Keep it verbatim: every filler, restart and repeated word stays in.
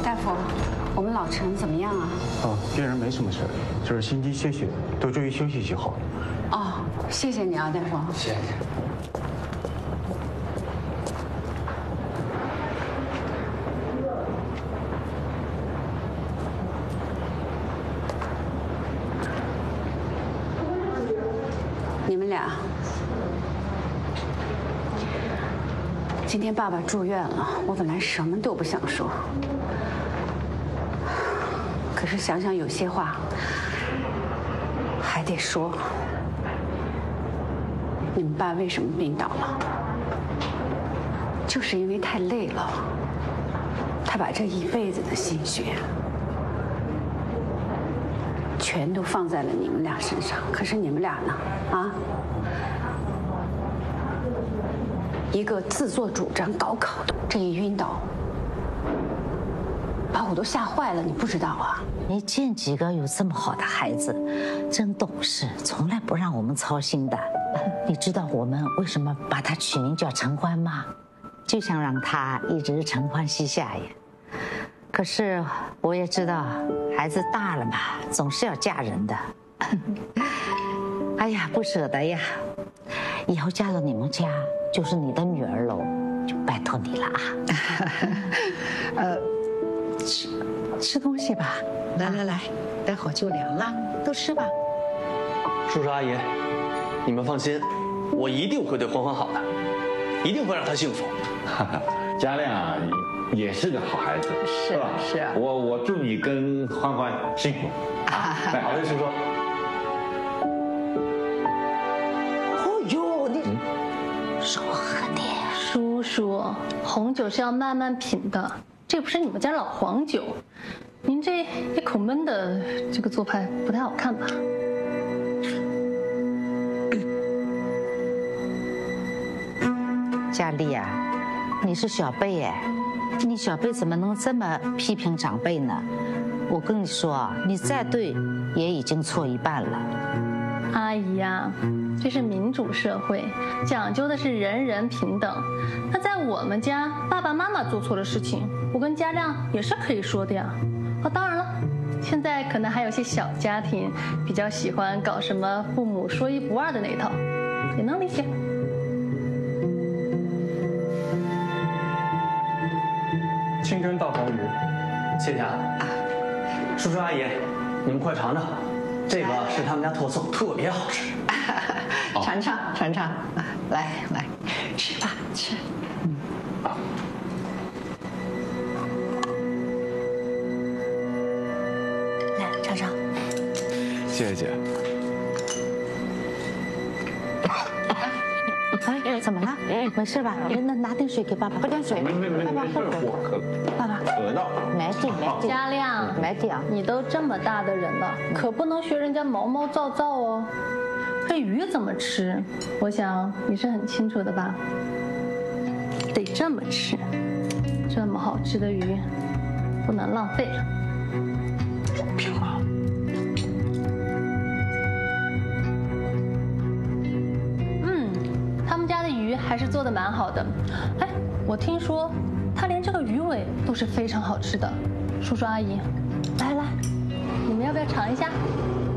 大夫，我们老陈怎么样啊？ 哦，病人没什么事，就是心肌缺血，多注意休息就好了。 哦，谢谢你啊，大夫。 谢谢。 你们俩，今天爸爸住院了，我本来什么都不想说，可是想想有些话还得说。你们爸为什么病倒了？就是因为太累了，他把这一辈子的心血全都放在了你们俩身上，可是你们俩呢？啊？一个自作主张高考的，这一晕倒，把我都吓坏了，你不知道啊？ 没见几个有这么好的孩子，真懂事，从来不让我们操心的。你知道我们为什么把他取名叫陈欢吗？就想让他一直承欢膝下呀。可是我也知道，孩子大了嘛，总是要嫁人的。哎呀，不舍得呀！以后嫁到你们家就是你的女儿喽，就拜托你了啊。 呃，吃吃东西吧，来来来，待会儿就凉了，都吃吧。 叔叔阿姨，你们放心，我一定会对欢欢好的，一定会让她幸福。 嘉亮啊，也是个好孩子， 是吧？是啊。 我我祝你跟欢欢幸福。 啊，好的，叔叔。 哦呦，你少喝点。 叔叔，红酒是要慢慢品的，这不是你们家老黄酒，您这一口闷的这个做派不太好看吧？ 佳丽啊，你是小辈哎，你小辈怎么能这么批评长辈呢？我跟你说啊，你再对也已经错一半了。 阿姨呀，这是民主社会，讲究的是人人平等。那在我们家，爸爸妈妈做错了事情，我跟嘉亮也是可以说的呀。啊，当然了，现在可能还有些小家庭比较喜欢搞什么父母说一不二的那一套，也能理解。 清蒸大黄鱼，谢谢啊！叔叔阿姨，你们快尝尝，这个是他们家特色，特别好吃。 尝尝尝尝，来来，吃吧吃。嗯。 来尝尝。 谢谢姐。 哎，怎么了？没事吧？那拿点水给爸爸，喝点水。 没没没， 爸爸喝我渴。 爸爸渴到。 没劲没劲。 嘉亮， 没劲。 你都这么大的人了，可不能学人家毛毛躁躁哦。这鱼怎么吃？我想你是很清楚的吧？得这么吃，这么好吃的鱼，不能浪费了。 平啊。 还是做的蛮好的，哎，我听说他连这个鱼尾都是非常好吃的。叔叔阿姨，来来，你们要不要尝一下？